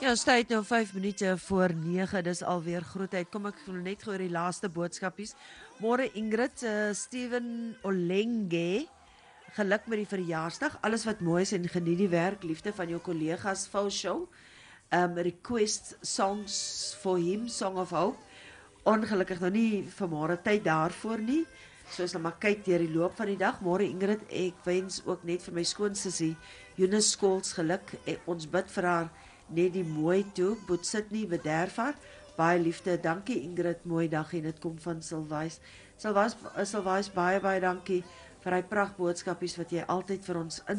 Ons tyd nou 5 minute voor 9, dis alweer grootheid. Kom ek net gou oor die laaste boodskapies. Môre Ingrid, Steven Olenge, geluk met die verjaarsdag. Alles wat mooi is en geniet die werk, liefde van jou kollegas, Full Show. Request songs for him, Song of Hope. Ongelukkig nou nie vanmôre tyd daarvoor nie. So as nou maar kyk deur die loop van die dag. Môre Ingrid, ek wens ook net vir my skoonsussie Eunice Skols geluk. Ons bid vir haar net die mooi toe, Boet Sydney bederf haar. Baie liefde, dankie Ingrid, mooi dag en dit kom van Silwys. Silwys baie dankie vir hy prachtboodskapies wat jy altyd vir ons